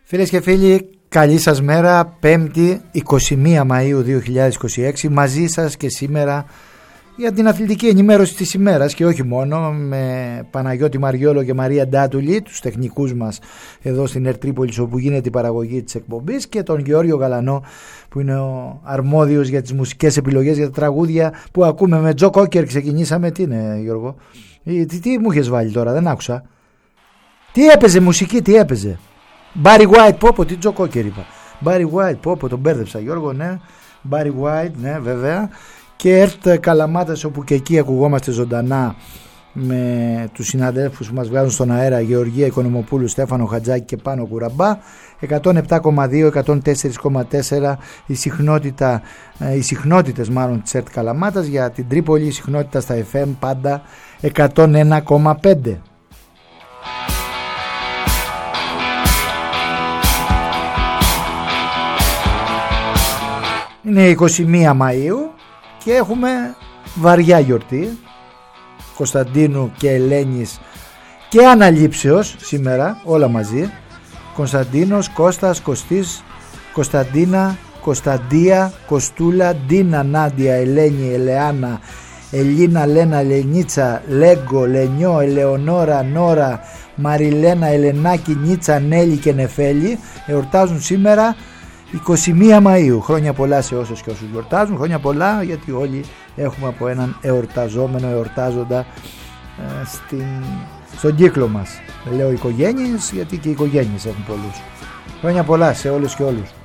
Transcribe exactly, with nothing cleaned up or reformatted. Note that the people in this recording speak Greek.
Φίλες και φίλοι, καλή σας μέρα. Πέμπτη εικοστή πρώτη Μαΐου δύο χιλιάδες είκοσι έξι, μαζί σας και σήμερα για την αθλητική ενημέρωση της ημέρας και όχι μόνο, με Παναγιώτη Μαριόλο και Μαρία Ντάτουλη, τους τεχνικούς μας εδώ στην Ερ Τρίπολης, όπου γίνεται η παραγωγή της εκπομπής, και τον Γεώργιο Γαλανό που είναι ο αρμόδιος για τις μουσικές επιλογές, για τα τραγούδια που ακούμε. Με Τζο Κόκερ ξεκινήσαμε. Τι είναι, Γιώργο? Τι, τι μου είχες βάλει τώρα, δεν άκουσα. Τι έπαιζε μουσική, τι έπαιζε? Barry White, πω πω, τι Τζο Κόκερ είπα. Barry White, πω πω, τον μπέρδεψα, Γιώργο, ναι. Barry White, ναι, βέβαια. Και Ερτ Καλαμάτας, όπου και εκεί ακουγόμαστε ζωντανά με τους συναδέλφους που μας βγάζουν στον αέρα, Γεωργία Οικονομοπούλου, Στέφανο Χατζάκη και Πάνο Κουραμπά. εκατόν επτά κόμμα δύο, εκατόν τέσσερα κόμμα τέσσερα η συχνότητα, οι συχνότητες μάλλον της Ερτ Καλαμάτας. Για την Τρίπολη η συχνότητα στα εφ εμ πάντα εκατόν ένα κόμμα πέντε. Είναι εικοστή πρώτη Μαΐου και έχουμε βαριά γιορτή Κωνσταντίνου και Ελένης και αναλήψεως σήμερα, όλα μαζί. Κωνσταντίνος, Κώστας, Κωστής, Κωνσταντίνα, Κωνσταντία, Κωστούλα, Ντίνα, Νάντια, Ελένη, Ελεάνα, Ελίνα, Λένα, Ελενίτσα, Λέγκο, Λενιό, Ελεονόρα, Νόρα, Μαριλένα, Ελενάκη, Νίτσα, Νέλη και Νεφέλη εορτάζουν σήμερα εικοστή πρώτη Μαΐου. Χρόνια πολλά σε όσους και όσους γιορτάζουν. Χρόνια πολλά, γιατί όλοι έχουμε από έναν εορταζόμενο, εορτάζοντα ε, στην, στον κύκλο μας. Λέω οικογένειες, γιατί και οι οικογένειες έχουν πολλούς. Χρόνια πολλά σε όλους και όλους.